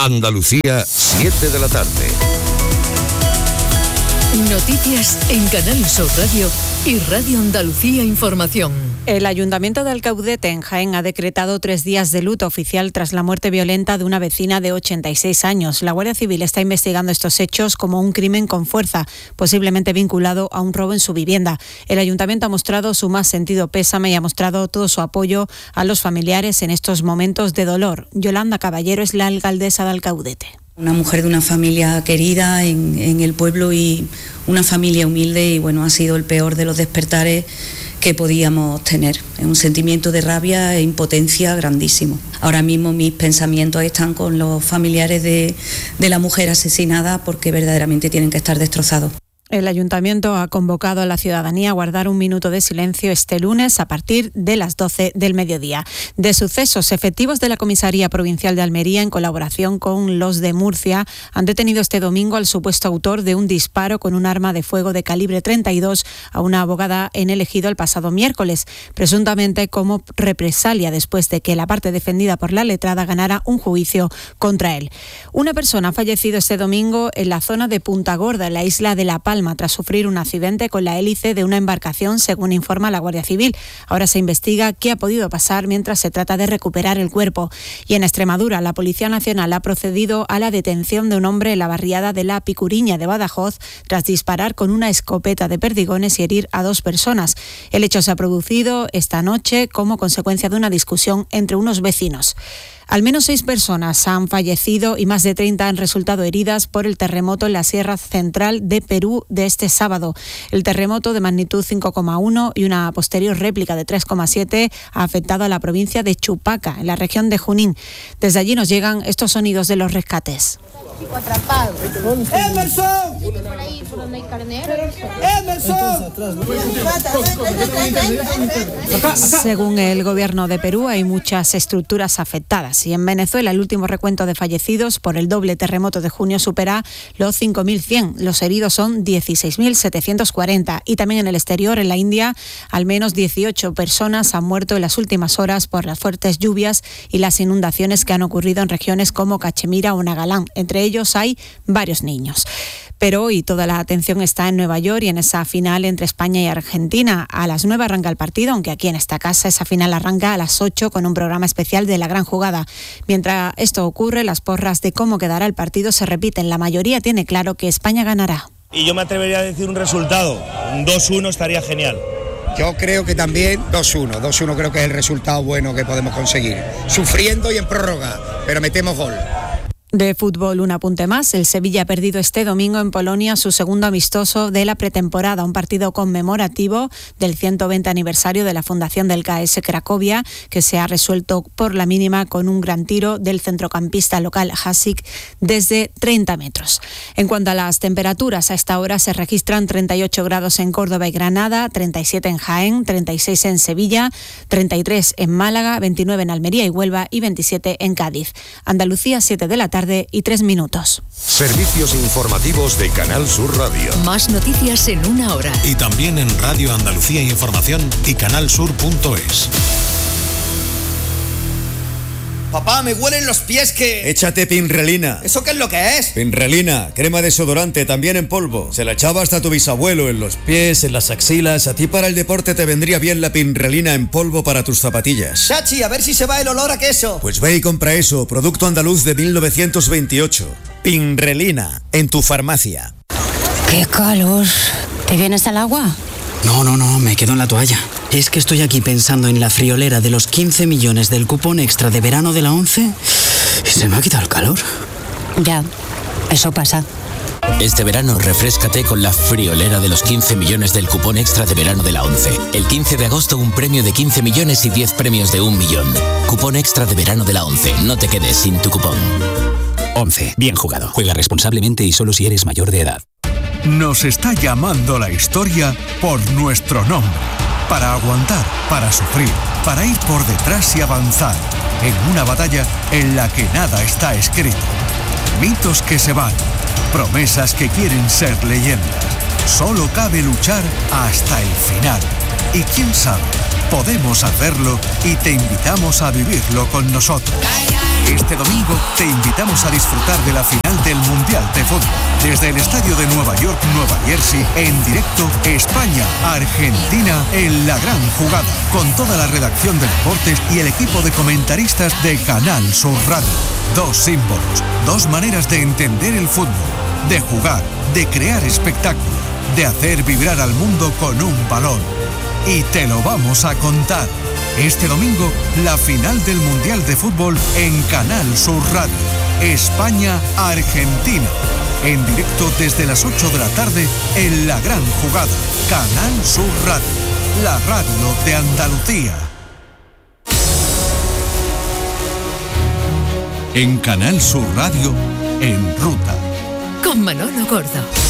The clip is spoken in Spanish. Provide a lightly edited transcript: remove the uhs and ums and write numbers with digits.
Andalucía, 7 de la tarde. Noticias en Canal Sur Radio y Radio Andalucía Información. El Ayuntamiento de Alcaudete, en Jaén, ha decretado 3 días de luto oficial tras la muerte violenta de una vecina de 86 años. La Guardia Civil está investigando estos hechos como un crimen con fuerza, posiblemente vinculado a un robo en su vivienda. El Ayuntamiento ha mostrado su más sentido pésame y ha mostrado todo su apoyo a los familiares en estos momentos de dolor. Yolanda Caballero es la alcaldesa de Alcaudete. Una mujer de una familia querida en el pueblo y una familia humilde y bueno, ha sido el peor de los despertares que podíamos tener. Es un sentimiento de rabia e impotencia grandísimo. Ahora mismo mis pensamientos están con los familiares de la mujer asesinada porque verdaderamente tienen que estar destrozados. El Ayuntamiento ha convocado a la ciudadanía a guardar un minuto de silencio este lunes a partir de las 12 del mediodía. De sucesos, efectivos de la Comisaría Provincial de Almería, en colaboración con los de Murcia, han detenido este domingo al supuesto autor de un disparo con un arma de fuego de calibre 32 a una abogada en El Ejido el pasado miércoles, presuntamente como represalia después de que la parte defendida por la letrada ganara un juicio contra él. Una persona ha fallecido este domingo en la zona de Punta Gorda, en la isla de La Palma, tras sufrir un accidente con la hélice de una embarcación, según informa la Guardia Civil. Ahora se investiga qué ha podido pasar mientras se trata de recuperar el cuerpo. Y en Extremadura, la Policía Nacional ha procedido a la detención de un hombre en la barriada de La Picuriña de Badajoz tras disparar con una escopeta de perdigones y herir a 2 personas. El hecho se ha producido esta noche como consecuencia de una discusión entre unos vecinos. Al menos 6 personas han fallecido y más de 30 han resultado heridas por el terremoto en la Sierra Central de Perú de este sábado. El terremoto de magnitud 5,1 y una posterior réplica de 3,7 ha afectado a la provincia de Chupaca, en la región de Junín. Desde allí nos llegan estos sonidos de los rescates. Atrapado. ¡Emerson! Por ahí, por donde hay carnero. ¡Emerson! Según el gobierno de Perú, hay muchas estructuras afectadas. Y en Venezuela, el último recuento de fallecidos por el doble terremoto de junio supera los 5.100. Los heridos son 16.740. Y también en el exterior, en la India, al menos 18 personas han muerto en las últimas horas por las fuertes lluvias y las inundaciones que han ocurrido en regiones como Cachemira o Nagalán. Entre ellos hay varios niños. Pero hoy toda la atención está en Nueva York y en esa final entre España y Argentina. A las 9 arranca el partido, aunque aquí en esta casa esa final arranca a las 8 con un programa especial de La Gran Jugada. Mientras esto ocurre, las porras de cómo quedará el partido se repiten. La mayoría tiene claro que España ganará. Y yo me atrevería a decir un resultado. Un 2-1 estaría genial. Yo creo que también 2-1. 2-1 creo que es el resultado bueno que podemos conseguir. Sufriendo y en prórroga, pero metemos gol. De fútbol, un apunte más. El Sevilla ha perdido este domingo en Polonia su segundo amistoso de la pretemporada, un partido conmemorativo del 120 aniversario de la fundación del KS Cracovia, que se ha resuelto por la mínima con un gran tiro del centrocampista local Hasik desde 30 metros. En cuanto a las temperaturas, a esta hora se registran 38 grados en Córdoba y Granada, 37 en Jaén, 36 en Sevilla, 33 en Málaga, 29 en Almería y Huelva y 27 en Cádiz. Andalucía, 7 de la tarde y 3 minutos. Servicios informativos de Canal Sur Radio. Más noticias en una hora. Y también en Radio Andalucía Información y canalsur.es. Papá, me huelen los pies que... Échate Pinrelina. ¿Eso qué es lo que es? Pinrelina, crema desodorante, también en polvo. Se la echaba hasta tu bisabuelo en los pies, en las axilas. A ti para el deporte te vendría bien la Pinrelina en polvo para tus zapatillas. Chachi, a ver si se va el olor a queso. Pues ve y compra eso, producto andaluz de 1928. Pinrelina, en tu farmacia. ¡Qué calor! ¿Te vienes al agua? No, me quedo en la toalla. Es que estoy aquí pensando en la friolera de los 15 millones del cupón extra de verano de la 11 y se me ha quitado el calor. Ya, eso pasa. Este verano refréscate con la friolera de los 15 millones del cupón extra de verano de la 11. El 15 de agosto un premio de 15 millones y 10 premios de 1 millón. Cupón extra de verano de la 11. No te quedes sin tu cupón. 11. Bien jugado. Juega responsablemente y solo si eres mayor de edad. Nos está llamando la historia por nuestro nombre. Para aguantar, para sufrir, para ir por detrás y avanzar. En una batalla en la que nada está escrito. Mitos que se van. Promesas que quieren ser leyendas. Solo cabe luchar hasta el final. Y quién sabe, podemos hacerlo y te invitamos a vivirlo con nosotros. Este Este domingo te invitamos a disfrutar de la final del Mundial de Fútbol. Desde el estadio de Nueva York, Nueva Jersey, en directo España-Argentina en la gran jugada. Con toda la redacción de deportes y el equipo de comentaristas de Canal Sur Radio. Dos símbolos, dos maneras de entender el fútbol, de jugar, de crear espectáculo, de hacer vibrar al mundo con un balón. Y te lo vamos a contar. Este domingo, la final del Mundial de Fútbol en Canal Sur Radio. España-Argentina. En directo desde las 8 de la tarde en la gran jugada. Canal Sur Radio. La radio de Andalucía. En Canal Sur Radio, En Ruta. Con Manolo Gordo.